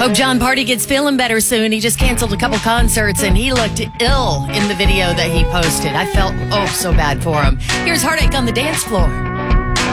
Hope John Party gets feeling better soon. He just canceled a couple concerts and he looked ill in the video that he posted. I felt so bad for him. Here's Heartache on the dance floor.